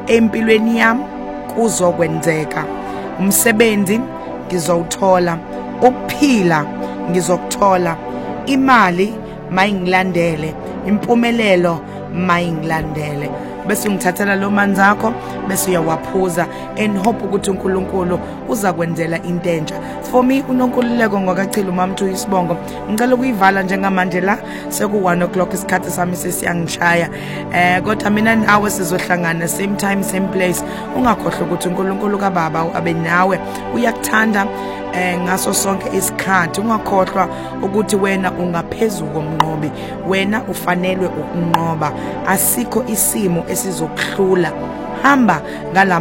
empilweni yami kuzokwenzeka. Umsebenzi ngizowuthola, ukuphila ngizokuthola, imali mayingilandele, impumelelo mayingilandele. Bese ungithathela lo manzi akho bese uyawaphuza and hope ukuthi uNkulunkulu uzakwenzela into entsha. For me uNonkululeko ngokachila uMamthu Isibongo ngicela ukuyivala njengamanje la seku 1 o'clock isikhathi sami sesiyangishaya. Kodwa mina nawe sizohlangana same time same place. Ungakhohlwa ukuthi uNkulunkulu kaBaba abe nawe, uyakuthanda ngaso sonke isikhathi. Ungakhohlwa ukuthi wena ungaphezulu komnqobi, wena ufanelwe ukunqoba. Asikho isimo esizokuhlula. Hamba ngala